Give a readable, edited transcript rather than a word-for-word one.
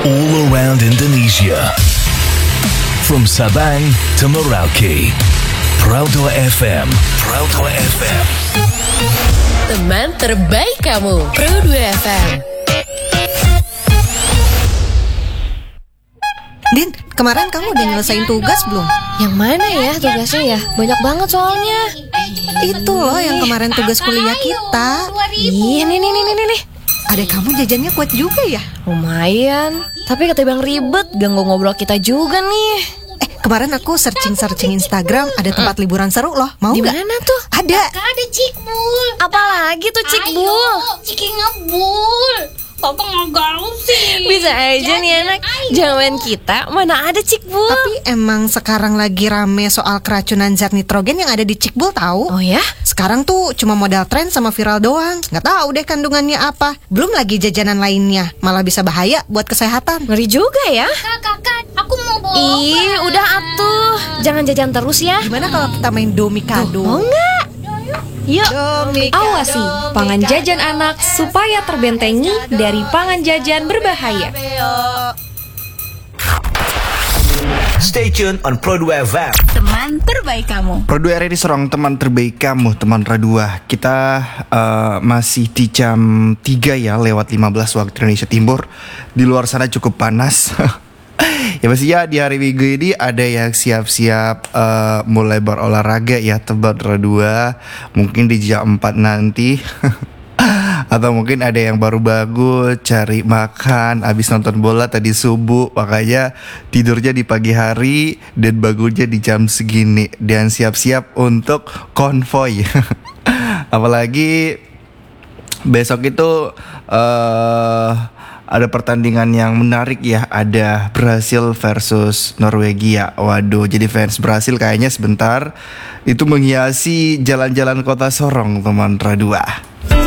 all around Indonesia. From Sabang to Merauke, Proudwa FM, Proudwa FM. Teman terbaik kamu, Proudwa FM. Din, kemarin kamu udah nyelesain tugas belum? Yang mana ya tugasnya ya? Banyak banget soalnya. Itu loh yang kemarin tugas kuliah kita. Ih, nih. Adek kamu jajannya kuat juga ya? Lumayan, tapi ketimbang ribet, ganggu ngobrol kita juga nih. Kemarin aku searching Instagram, ada tempat liburan seru loh. Mau Di nggak? mana tuh? Ada. Ada Cikbul. Apalagi tuh Cikbul? Ayo, Ciki ngebul. Papa nggak gaul sih. Bisa aja nih anak. Zaman kita mana ada Cikbul? Tapi emang sekarang lagi rame soal keracunan zat nitrogen yang ada di Cikbul tahu? Oh ya? Sekarang tuh cuma modal tren sama viral doang. Nggak tahu deh kandungannya apa. Belum lagi jajanan lainnya, malah bisa bahaya buat kesehatan. Ngeri juga ya. Kakak, aku mau bawa. Ih, udah atuh. Jangan jajan terus ya. Gimana kalau kita main domikado? Mau nggak? Yuk. Awasi pangan jajan anak supaya terbentengi dari pangan jajan berbahaya. Stay tuned on Proudwa FM. Teman terbaik kamu. Proudwa RRI Sorong, teman terbaik kamu, teman Radua. Kita masih di jam 3 ya, lewat 15 waktu Indonesia Timur. Di luar sana cukup panas. Ya pastinya di hari Minggu ini ada yang siap-siap mulai berolahraga ya, teman Radua. Mungkin di jam 4 nanti. Atau mungkin ada yang baru bangun, cari makan, habis nonton bola tadi subuh, makanya tidurnya di pagi hari dan bangunnya di jam segini, dan siap-siap untuk konvoy. Apalagi besok itu ada pertandingan yang menarik ya, ada Brasil versus Norwegia. Waduh, jadi fans Brasil kayaknya sebentar itu menghiasi jalan-jalan kota Sorong, teman Radua.